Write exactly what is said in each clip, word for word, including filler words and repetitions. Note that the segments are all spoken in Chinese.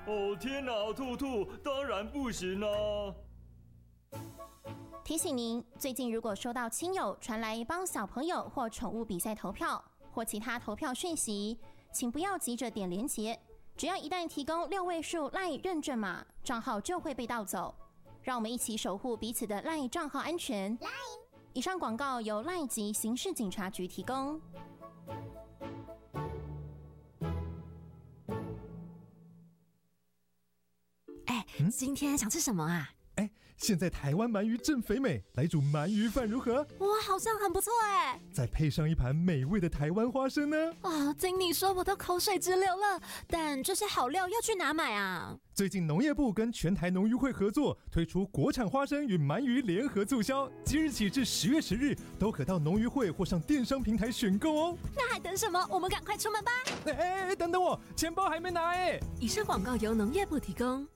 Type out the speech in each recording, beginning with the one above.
哦天哪，兔兔，当然不行啊！ 提醒您，最近如果收到亲友传来帮小朋友或宠物比赛投票或其他投票讯息，请不要急着点连结，只要一旦提供六位数 LINE 认证码，账号就会被盗走。让我们一起守护彼此的 LINE 账号安全。以上广告由 LINE 及刑事警察局提供。 哎，今天想吃什么啊？ 哎，现在台湾鳗鱼正肥美，来煮鳗鱼饭如何？ 哇，好像很不错哎！ 再配上一盘美味的台湾花生呢？ 啊，经你说我都口水直流了。但这些好料要去哪买啊？ 最近农业部跟全台农渔会合作，推出国产花生与鳗鱼联合促销，即日起至十月十日，都可到农渔会或上电商平台选购哦。 那还等什么？我们赶快出门吧！ 哎哎哎，等等我，钱包还没拿哎！ 以上广告由农业部提供。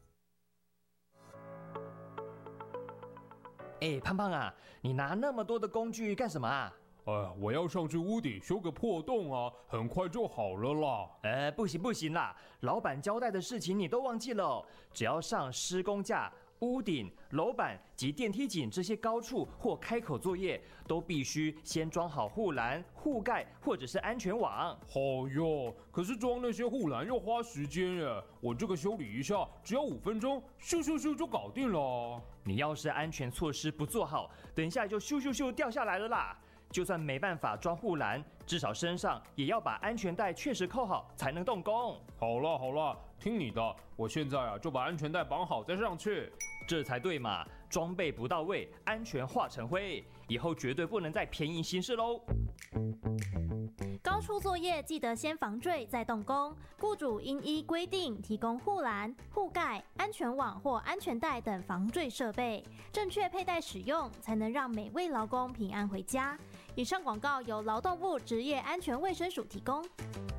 哎，胖胖啊，你拿那么多的工具干什么啊？ 哎，我要上去屋顶修个破洞啊，很快就好了啦。 哎，不行不行啦，老板交代的事情你都忘记了哦。只要上施工架、屋顶、楼板及电梯井这些高处或开口作业，都必须先装好护栏、护盖或者是安全网。 好哟，可是装那些护栏要花时间耶，我这个修理一下只要五分钟，咻咻咻就搞定了。 你要是安全措施不做好，等一下就咻咻咻掉下来了啦。就算没办法装护栏，至少身上也要把安全带确实扣好，才能动工。 好了好了，听你的，我现在啊就把安全带绑好再上去。 这才对嘛，装备不到位，安全化成灰，以后绝对不能再便宜行事喽。 高处作业记得先防坠再动工，雇主应依规定提供护栏、护盖、安全网或安全带等防坠设备，正确佩戴使用，才能让每位劳工平安回家。以上广告由劳动部职业安全卫生署提供。